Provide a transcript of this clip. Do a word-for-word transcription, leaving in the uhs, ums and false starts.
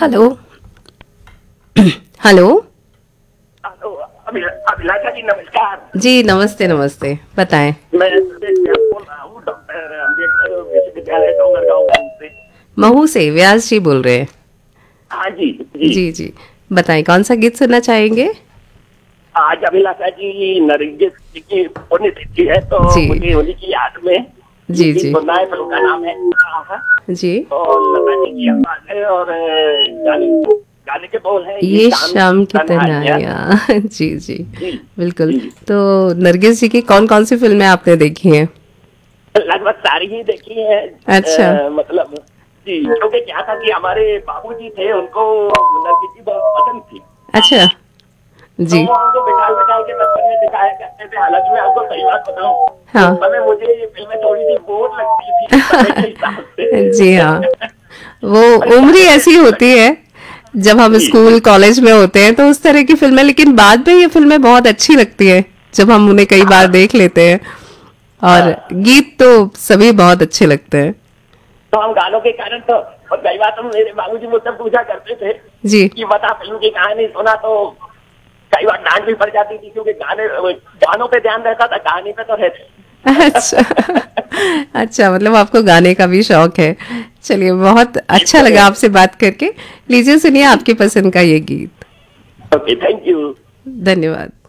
Hello. Hello. Hello, अभिला- अभिलाषा जी नमस्कार। जी नमस्ते नमस्ते, बताएं। मैं सुरेश व्यास बोल रहा हूँ, डॉक्टर अम्बेडकर विश्वविद्यालय डोंगरगांव से। महू से व्यास जी बोल रहे हैं। हाँ जी जी। जी जी, बताएं कौन सा गीत सुनना चाहेंगे। आज अभिलाषा जी नरगिस जी की पुण्यतिथि है, तो जी मुझे उन्हीं की याद में ये जी गीत जी सुनना है। फिल्म का नाम है आहा। जी। और लता जी की आवाज है, और अ, गाने गाने के बोल है ये ये शाम की शाम की तन्हाइयाँ। तन्हाइयाँ। जी जी, जी बिल्कुल। जी। तो नरगिस जी की कौन कौन सी फिल्में आपने देखी हैं। लगभग सारी ही देखी है। अच्छा। अ, मतलब जी, क्योंकि क्या था कि हमारे बाबूजी थे, उनको नरगिस जी बहुत पसंद थी। अच्छा। तो जी। वो हमको बिठाल बिठाल के बचपन में दिखाया करते थे। हालांकि मैं आपको सही बात बताऊं, हाँ। उस समय मुझे ये फिल्में थोड़ी सी बोर लगती थी समय के हिसाब जी हाँ, से। वो पर उम्र ही गाने ऐसी अच्छे होती लगते। है जब हम जी स्कूल जी कॉलेज में होते हैं तो उस तरह की फिल्में, लेकिन बाद में ये फिल्में बहुत अच्छी लगती है जब हम उन्हें कई बार हाँ देख लेते हैं। और हाँ। गीत तो सभी बहुत अच्छे लगते हैं। तो हम गानों के कारण तो, और कई बार तो मेरे बाबूजी मुझसे पूछा करते थे जी। कि बता फिल्म की कहानी सुना, तो कई बार डांट भी पड़ जाती थी, क्योंकि गाने गानों पे ध्यान रहता था, कहानी पे तो रहते। अच्छा। अच्छा, मतलब आपको गाने का भी शौक है। चलिए, बहुत अच्छा लगा आपसे बात करके। लीजिए सुनिए आपकी पसंद का ये गीत। Okay, thank you. धन्यवाद।